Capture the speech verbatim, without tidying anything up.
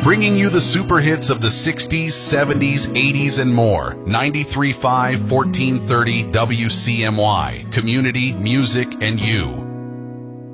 bringing you the super hits of the sixties, seventies, eighties, and more. ninety-three point five, fourteen thirty W C M Y, community, music, and you.